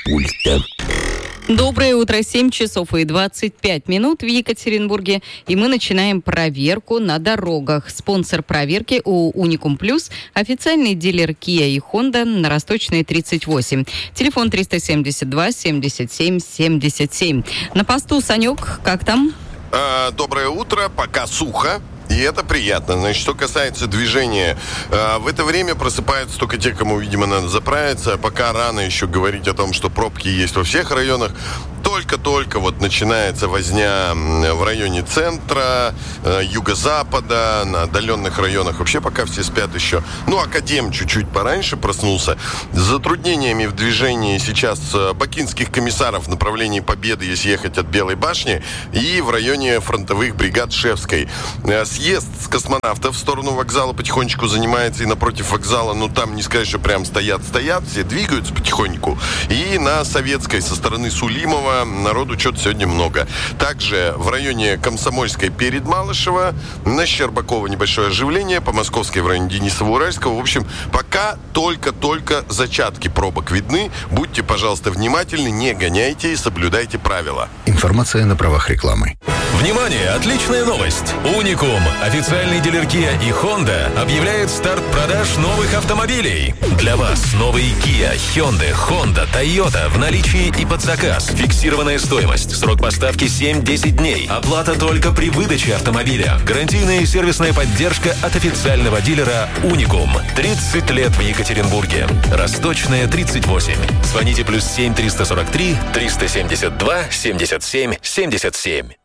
пульта. Доброе утро, 7 часов и 25 минут в Екатеринбурге. И мы начинаем проверку на дорогах. Спонсор проверки у Unicum Plus, официальный дилер Kia и Honda на Росточной 38. Телефон 372 77 77. На посту, Санек, как там? Доброе утро, пока сухо. И это приятно. Значит, что касается движения, в это время просыпаются только те, кому, видимо, надо заправиться. Пока рано еще говорить о том, что пробки есть во всех районах. Только-только вот начинается возня в районе центра, юго-запада, на отдаленных районах. Вообще пока все спят еще. Академ чуть-чуть пораньше проснулся. С затруднениями в движении сейчас бакинских комиссаров в направлении Победы, если ехать от Белой башни, и в районе фронтовых бригад Шефской. Съезд с космонавтов в сторону вокзала потихонечку занимается, и напротив вокзала, там не сказать, что прям стоят, все двигаются потихоньку. И на Советской со стороны Сулимова народу что-то сегодня много. Также в районе Комсомольской перед Малышево, на Щербакова небольшое оживление, по Московской в районе Денисово-Уральского. В общем, пока только зачатки пробок видны. Будьте, пожалуйста, внимательны, не гоняйте и соблюдайте правила. Информация на правах рекламы. Внимание! Отличная новость! Unicum, официальный дилер Kia и Honda, объявляет старт продаж новых автомобилей. Для вас новые Kia, Hyundai, Honda, Toyota в наличии и под заказ. Фиксированная стоимость. Срок поставки 7-10 дней. Оплата только при выдаче автомобиля. Гарантийная и сервисная поддержка от официального дилера Unicum. 30 лет в Екатеринбурге. Росточная, 38. Звоните +7 343 372 77 77.